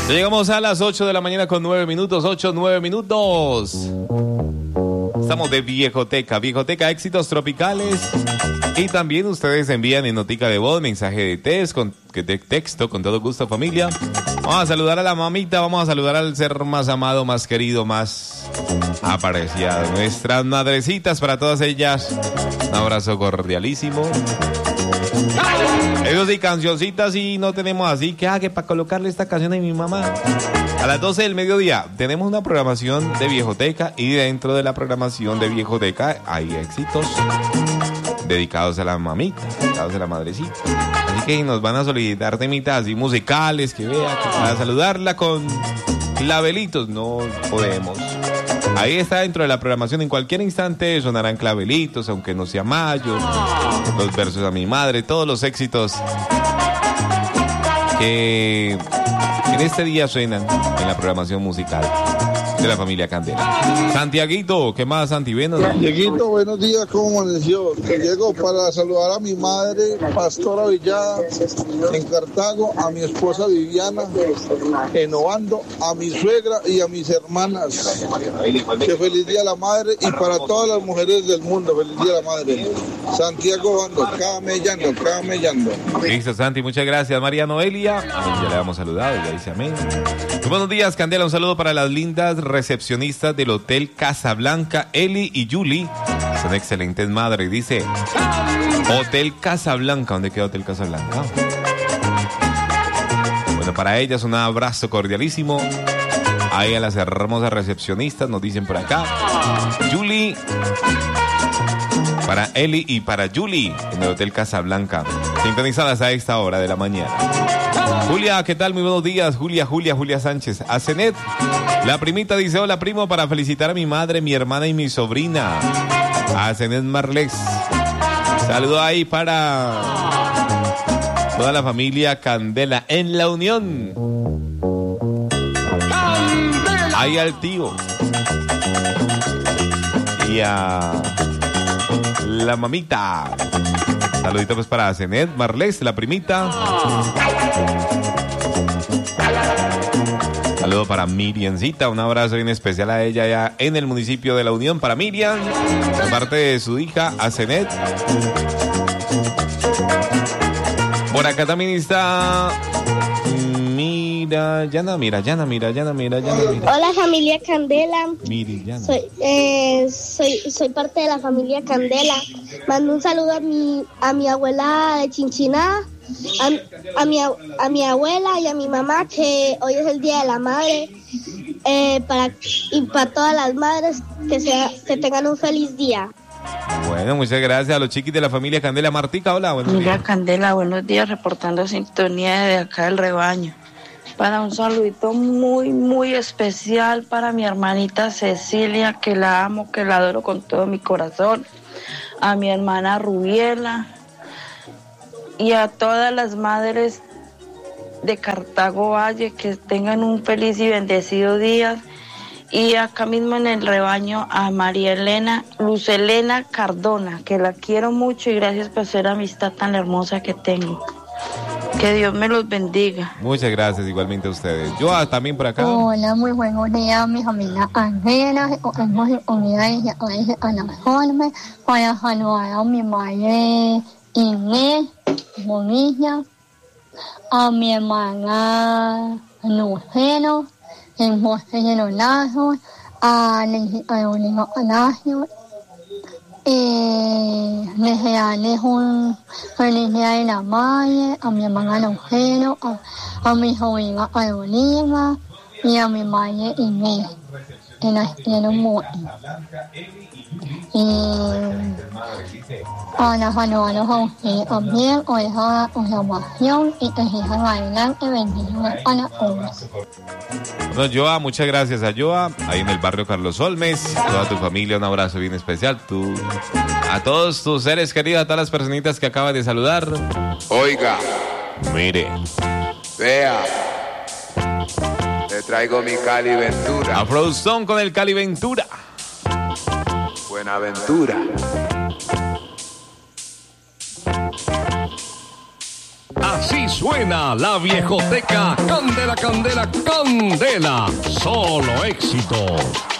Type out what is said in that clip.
Llegamos a las 8 de la mañana con 9 minutos, 8, 9 minutos. Estamos de Viejoteca, éxitos tropicales. Y también ustedes envían en notica de voz, mensaje de texto, con todo gusto, familia. Vamos a saludar a la mamita, vamos a saludar al ser más amado, más querido, más apreciado. Nuestras madrecitas, para todas ellas, un abrazo cordialísimo. Eso sí, cancioncitas y no tenemos así que para colocarle esta canción a mi mamá. A las 12 del mediodía tenemos una programación de Viejoteca y dentro de la programación de Viejoteca hay éxitos dedicados a la mamita, dedicados a la madrecita. Así que nos van a solicitar temitas así musicales, que vea, que para saludarla con clavelitos no podemos. Ahí está dentro de la programación. En cualquier instante sonarán clavelitos, aunque no sea mayo, los versos a mi madre, todos los éxitos que en este día suenan en la programación musical de la familia Candela. Santiaguito, ¿qué más, Santi? Dieguito, buenos días, ¿cómo amaneció? Que llego para saludar a mi madre, Pastora Villada, en Cartago, a mi esposa Viviana, en Obando, a mi suegra y a mis hermanas. Que feliz día a la madre y para todas las mujeres del mundo, feliz día a la madre. Santiago Obando, camellando. Listo, Santi, muchas gracias. María Noelia, ya le hemos saludado, ya dice amén. Muy buenos días, Candela, un saludo para las lindas recepcionistas del Hotel Casablanca, Eli y Julie. Son excelentes madres, dice Hotel Casablanca. ¿Dónde queda Hotel Casablanca? Bueno, para ellas un abrazo cordialísimo. Ahí a las hermosas recepcionistas, nos dicen por acá. Julie, para Eli y para Julie en el Hotel Casablanca, sintonizadas a esta hora de la mañana. Julia, ¿qué tal? Muy buenos días. Julia Sánchez. A Zenet, la primita dice: hola, primo, para felicitar a mi madre, mi hermana y mi sobrina. A Zenet Marlex. Saludo ahí para toda la familia Candela en la Unión. Ahí al tío. Y a la mamita. Saludito pues para Zenet Marlex, la primita. Saludo para Miriancita, un abrazo bien especial a ella allá en el municipio de La Unión, para Miriam, de parte de su hija, a Zenet. Por acá también está Yana. Hola, familia Candela. Soy parte de la familia Candela. Mando un saludo a mi abuela de Chinchiná, a mi abuela y a mi mamá, que hoy es el Día de la Madre, para todas las madres, que tengan un feliz día. Bueno, muchas gracias a los chiquis de la familia Candela. Martica, hola, buenos días. Candela, buenos días, reportando sintonía de acá del rebaño. Para un saludito muy, muy especial para mi hermanita Cecilia, que la amo, que la adoro con todo mi corazón. A mi hermana Rubiela y a todas las madres de Cartago Valle, que tengan un feliz y bendecido día. Y acá mismo en el rebaño a María Elena, Luz Elena Cardona, que la quiero mucho y gracias por ser amistad tan hermosa que tengo. Que Dios me los bendiga. Muchas gracias, igualmente a ustedes. Yo también por acá. Hola, muy buenos días, mi familia Angela. Hemos unido a la forma para saludar a mi madre Inés Bonilla, a mi hermana Lucero, en José Leonardo, a Olivia Palacio. Desearles un feliz día de la madre, a mi hermana Lucero, a mi sobrina Olivia y a mi madre Inés, que las quiero mucho. Y para saludarlos a ustedes también, con esa información y que sigan adelante, bendiciones para todos. Bueno, Joa, muchas gracias a Joa, ahí en el barrio Carlos Olmes, toda tu familia, un abrazo bien especial, a todos tus seres queridos, a todas las personitas que acabas de saludar. Oiga, mire, vea, le traigo mi Cali Ventura. Afrostone con el Cali Ventura. Buenaventura. Así Así suena la viejoteca. Candela, candela, candela. Solo éxitos.